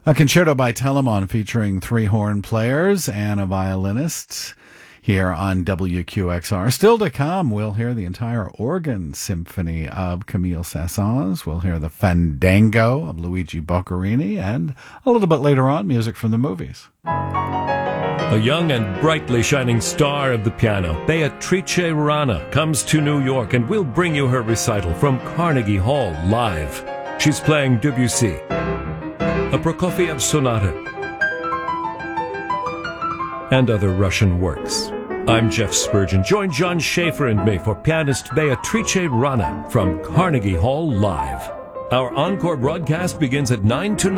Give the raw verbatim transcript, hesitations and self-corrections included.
A concerto by Telemann featuring three horn players and a violinist here on W Q X R. Still to come, we'll hear the entire organ symphony of Camille Saint-Saëns. We'll hear the Fandango of Luigi Boccherini, and a little bit later on, music from the movies. A young and brightly shining star of the piano, Beatrice Rana, comes to New York and will bring you her recital from Carnegie Hall live. She's playing Debussy, a Prokofiev sonata, and other Russian works. I'm Jeff Spurgeon. Join John Schaefer and me for pianist Beatrice Rana from Carnegie Hall live. Our encore broadcast begins at nine to